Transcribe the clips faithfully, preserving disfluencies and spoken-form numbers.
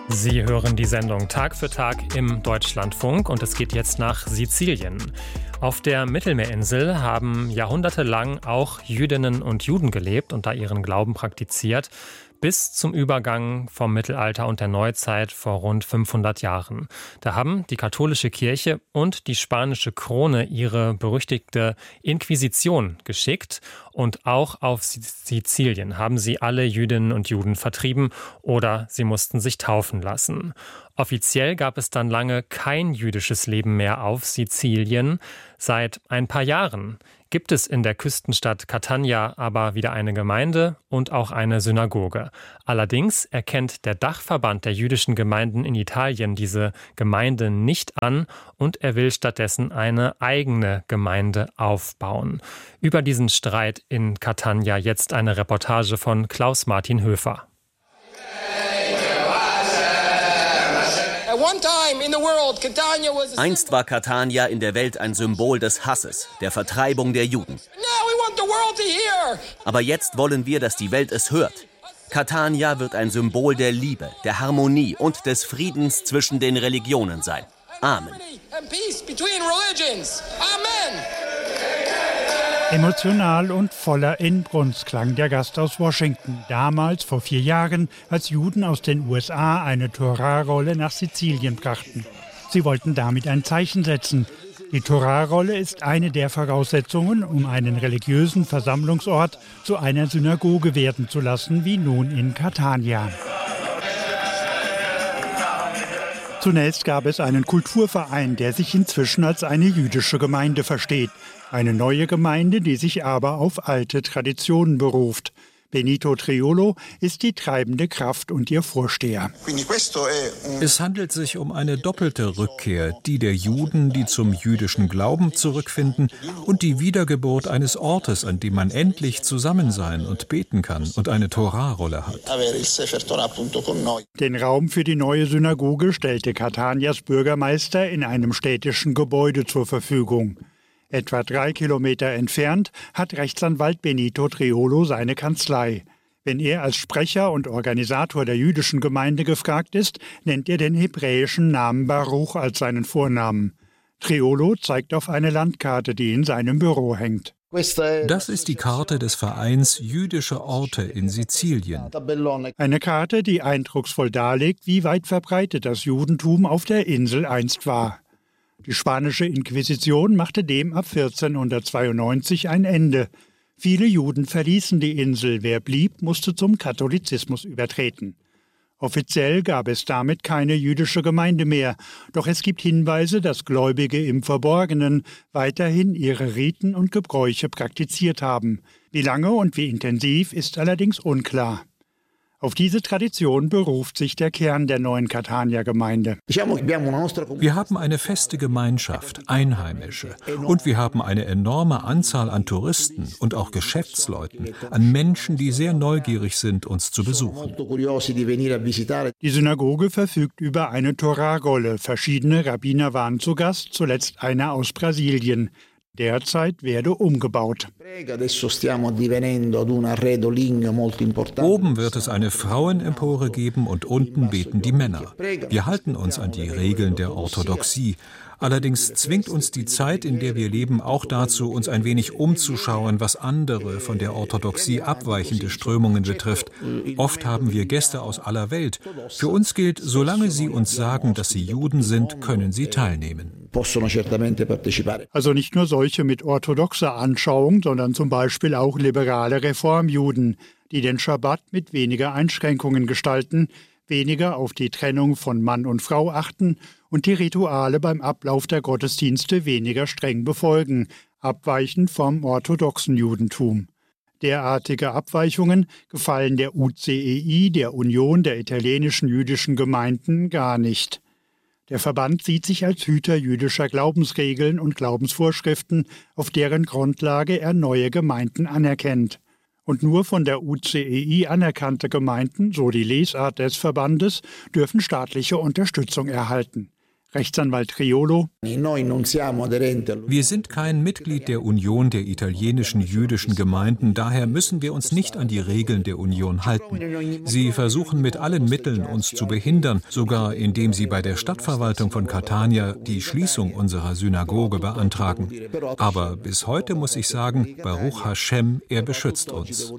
Sie hören die Sendung Tag für Tag im Deutschlandfunk und es geht jetzt nach Sizilien. Auf der Mittelmeerinsel haben jahrhundertelang auch Jüdinnen und Juden gelebt und da ihren Glauben praktiziert, bis zum Übergang vom Mittelalter und der Neuzeit vor rund fünfhundert Jahren. Da haben die katholische Kirche und die spanische Krone ihre berüchtigte Inquisition geschickt und auch auf Sizilien haben sie alle Jüdinnen und Juden vertrieben oder sie mussten sich taufen lassen. Offiziell gab es dann lange kein jüdisches Leben mehr auf Sizilien. Seit ein paar Jahren gibt es in der Küstenstadt Catania aber wieder eine Gemeinde und auch eine Synagoge. Allerdings erkennt der Dachverband der jüdischen Gemeinden in Italien diese Gemeinde nicht an und er will stattdessen eine eigene Gemeinde aufbauen. Über diesen Streit in Catania jetzt eine Reportage von Klaus-Martin Höfer. Einst war Catania in der Welt ein Symbol des Hasses, der Vertreibung der Juden. Aber jetzt wollen wir, dass die Welt es hört. Catania wird ein Symbol der Liebe, der Harmonie und des Friedens zwischen den Religionen sein. Amen. Emotional und voller Inbrunst klang der Gast aus Washington, damals vor vier Jahren, als Juden aus den U S A eine Torahrolle nach Sizilien brachten. Sie wollten damit ein Zeichen setzen. Die Torahrolle ist eine der Voraussetzungen, um einen religiösen Versammlungsort zu einer Synagoge werden zu lassen, wie nun in Catania. Zunächst gab es einen Kulturverein, der sich inzwischen als eine jüdische Gemeinde versteht. Eine neue Gemeinde, die sich aber auf alte Traditionen beruft. Benito Triolo ist die treibende Kraft und ihr Vorsteher. Es handelt sich um eine doppelte Rückkehr, die der Juden, die zum jüdischen Glauben zurückfinden, und die Wiedergeburt eines Ortes, an dem man endlich zusammen sein und beten kann und eine Torahrolle hat. Den Raum für die neue Synagoge stellte Catanias Bürgermeister in einem städtischen Gebäude zur Verfügung. Etwa drei Kilometer entfernt hat Rechtsanwalt Benito Triolo seine Kanzlei. Wenn er als Sprecher und Organisator der jüdischen Gemeinde gefragt ist, nennt er den hebräischen Namen Baruch als seinen Vornamen. Triolo zeigt auf eine Landkarte, die in seinem Büro hängt. Das ist die Karte des Vereins Jüdische Orte in Sizilien. Eine Karte, die eindrucksvoll darlegt, wie weit verbreitet das Judentum auf der Insel einst war. Die spanische Inquisition machte dem ab vierzehnhundertzweiundneunzig ein Ende. Viele Juden verließen die Insel, wer blieb, musste zum Katholizismus übertreten. Offiziell gab es damit keine jüdische Gemeinde mehr, doch es gibt Hinweise, dass Gläubige im Verborgenen weiterhin ihre Riten und Gebräuche praktiziert haben. Wie lange und wie intensiv ist allerdings unklar. Auf diese Tradition beruft sich der Kern der neuen Catania-Gemeinde. Wir haben eine feste Gemeinschaft, Einheimische. Und wir haben eine enorme Anzahl an Touristen und auch Geschäftsleuten, an Menschen, die sehr neugierig sind, uns zu besuchen. Die Synagoge verfügt über eine Torahrolle. Verschiedene Rabbiner waren zu Gast, zuletzt einer aus Brasilien. Derzeit werde umgebaut. Oben wird es eine Frauenempore geben und unten beten die Männer. Wir halten uns an die Regeln der Orthodoxie. Allerdings zwingt uns die Zeit, in der wir leben, auch dazu, uns ein wenig umzuschauen, was andere von der Orthodoxie abweichende Strömungen betrifft. Oft haben wir Gäste aus aller Welt. Für uns gilt, solange sie uns sagen, dass sie Juden sind, können sie teilnehmen. Also nicht nur solche mit orthodoxer Anschauung, sondern zum Beispiel auch liberale Reformjuden, die den Schabbat mit weniger Einschränkungen gestalten, weniger auf die Trennung von Mann und Frau achten und die Rituale beim Ablauf der Gottesdienste weniger streng befolgen, abweichend vom orthodoxen Judentum. Derartige Abweichungen gefallen der U C E I, der Union der italienischen jüdischen Gemeinden, gar nicht. Der Verband sieht sich als Hüter jüdischer Glaubensregeln und Glaubensvorschriften, auf deren Grundlage er neue Gemeinden anerkennt. Und nur von der U C E I anerkannte Gemeinden, so die Lesart des Verbandes, dürfen staatliche Unterstützung erhalten. Rechtsanwalt Triolo: Wir sind kein Mitglied der Union der italienischen jüdischen Gemeinden, daher müssen wir uns nicht an die Regeln der Union halten. Sie versuchen mit allen Mitteln, uns zu behindern, sogar indem sie bei der Stadtverwaltung von Catania die Schließung unserer Synagoge beantragen. Aber bis heute muss ich sagen, Baruch Hashem, er beschützt uns.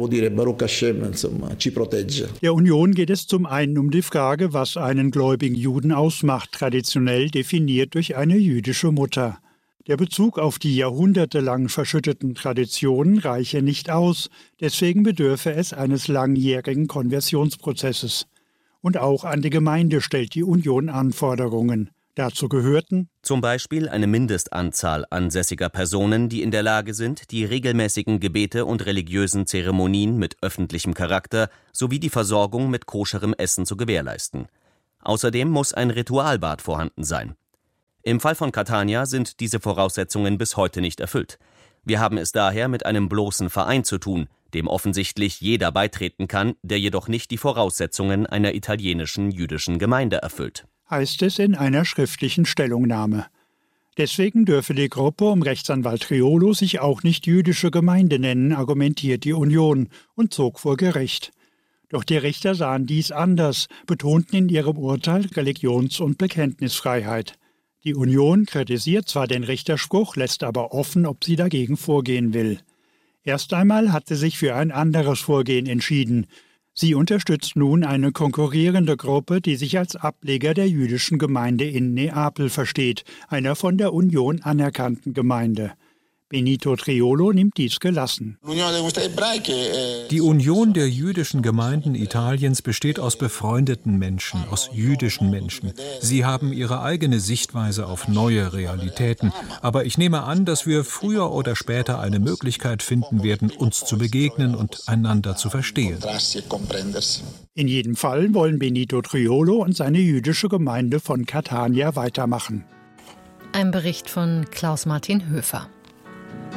Der Union geht es zum einen um die Frage, was einen gläubigen Juden ausmacht, traditionell definiert durch eine jüdische Mutter. Der Bezug auf die jahrhundertelang verschütteten Traditionen reiche nicht aus, deswegen bedürfe es eines langjährigen Konversionsprozesses. Und auch an die Gemeinde stellt die Union Anforderungen. Dazu gehörten zum Beispiel eine Mindestanzahl ansässiger Personen, die in der Lage sind, die regelmäßigen Gebete und religiösen Zeremonien mit öffentlichem Charakter sowie die Versorgung mit koscherem Essen zu gewährleisten. Außerdem muss ein Ritualbad vorhanden sein. Im Fall von Catania sind diese Voraussetzungen bis heute nicht erfüllt. Wir haben es daher mit einem bloßen Verein zu tun, dem offensichtlich jeder beitreten kann, der jedoch nicht die Voraussetzungen einer italienischen jüdischen Gemeinde erfüllt, heißt es in einer schriftlichen Stellungnahme. Deswegen dürfe die Gruppe um Rechtsanwalt Triolo sich auch nicht jüdische Gemeinde nennen, argumentiert die Union und zog vor Gericht. Doch die Richter sahen dies anders, betonten in ihrem Urteil Religions- und Bekenntnisfreiheit. Die Union kritisiert zwar den Richterspruch, lässt aber offen, ob sie dagegen vorgehen will. Erst einmal hat sie sich für ein anderes Vorgehen entschieden. Sie unterstützt nun eine konkurrierende Gruppe, die sich als Ableger der jüdischen Gemeinde in Neapel versteht, einer von der Union anerkannten Gemeinde. Benito Triolo nimmt dies gelassen. Die Union der jüdischen Gemeinden Italiens besteht aus befreundeten Menschen, aus jüdischen Menschen. Sie haben ihre eigene Sichtweise auf neue Realitäten. Aber ich nehme an, dass wir früher oder später eine Möglichkeit finden werden, uns zu begegnen und einander zu verstehen. In jedem Fall wollen Benito Triolo und seine jüdische Gemeinde von Catania weitermachen. Ein Bericht von Klaus-Martin Höfer.